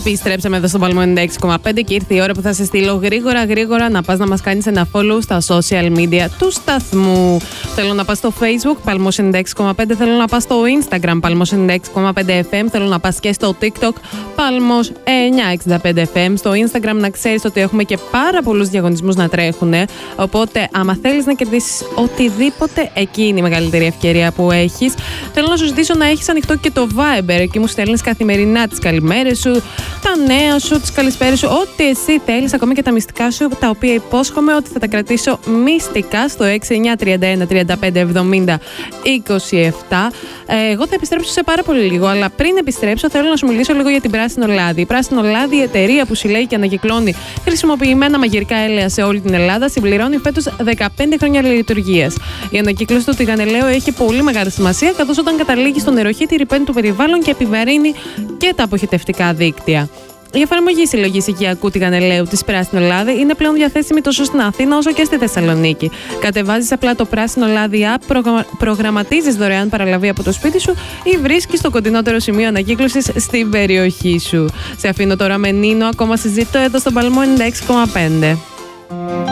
Επιστρέψαμε εδώ στο Παλμό 96,5 και ήρθε η ώρα που θα σε στείλω γρήγορα να πας να μας κάνεις ένα follow στα social media του σταθμού. Θέλω να πας στο Facebook Παλμός 96,5, θέλω να πας στο Instagram Παλμός 96,5 FM, θέλω να πας και στο TikTok Παλμός 965 FM. Στο Instagram να ξέρεις ότι έχουμε και πάρα πολλούς διαγωνισμούς να τρέχουν, οπότε άμα θέλεις να κερδίσεις οτιδήποτε, εκεί είναι η μεγαλύτερη ευκαιρία που έχεις. Θέλω να σου ζητήσω να έχεις ανοιχτό και το Viber, εκεί μου στέλνεις καθημερινά τις καλημέρες σου, τα νέα σου, τις καλησπέρες σου, ό,τι εσύ θέλεις, ακόμη και τα μυστικά σου, τα οποία υπόσχομαι ότι θα τα κρατήσω μυστικά στο 6931 35 70 27. Εγώ θα επιστρέψω σε πάρα πολύ λίγο, αλλά πριν επιστρέψω θέλω να σου μιλήσω λίγο για την Πράσινο Λάδι. Η Πράσινο Λάδι, η εταιρεία που συλλέγει και ανακυκλώνει χρησιμοποιημένα μαγειρικά έλαια σε όλη την Ελλάδα, συμπληρώνει φέτος 15 χρόνια λειτουργίας. Η ανακύκλωση του τηγανελαίου έχει πολύ μεγάλη σημασία, καθώς όταν καταλήγει στο νεροχύτη ρυπαίνει το περιβάλλον και επιβαρύνει και τα αποχετευτικά δίκτυα. Η εφαρμογή συλλογής οικιακού τηγανελαίου της Πράσινο Λάδι είναι πλέον διαθέσιμη τόσο στην Αθήνα όσο και στη Θεσσαλονίκη. Κατεβάζεις απλά το Πράσινο Λάδι app, προγραμματίζεις δωρεάν παραλαβή από το σπίτι σου ή βρίσκεις το κοντινότερο σημείο ανακύκλωσης στην περιοχή σου. Σε αφήνω τώρα με Νίνο, ακόμα συζητώ εδώ στον Παλμό 96,5.